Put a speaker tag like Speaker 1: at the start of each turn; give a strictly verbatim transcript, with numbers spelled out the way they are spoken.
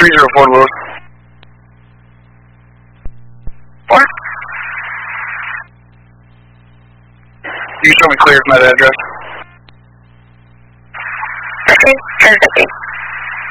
Speaker 1: three zero four Lewis. What? You show me clear from that address.
Speaker 2: Okay, perfect.